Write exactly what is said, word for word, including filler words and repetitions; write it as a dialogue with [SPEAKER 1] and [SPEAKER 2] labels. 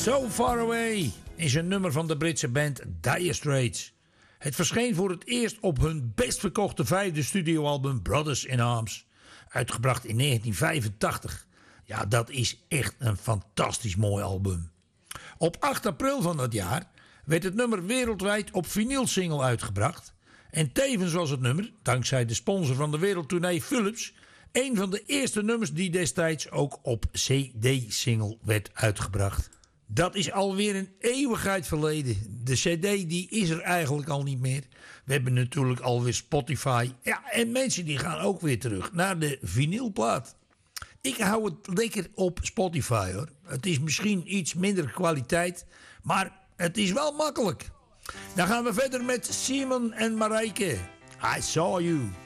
[SPEAKER 1] So Far Away is een nummer van de Britse band Dire Straits. Het verscheen voor het eerst op hun best verkochte vijfde studioalbum Brothers in Arms. Uitgebracht in negentien vijfentachtig. Ja, dat is echt een fantastisch mooi album. Op acht april van dat jaar werd het nummer wereldwijd op vinylsingle uitgebracht. En tevens was het nummer, dankzij de sponsor van de wereldtournee Philips, een van de eerste nummers die destijds ook op C D-single werd uitgebracht. Dat is alweer een eeuwigheid verleden. De C D die is er eigenlijk al niet meer. We hebben natuurlijk alweer Spotify. Ja, en mensen die gaan ook weer terug naar de vinylplaat. Ik hou het lekker op Spotify hoor. Het is misschien iets minder kwaliteit, maar het is wel makkelijk. Dan gaan we verder met Simon en Marijke. I Saw You.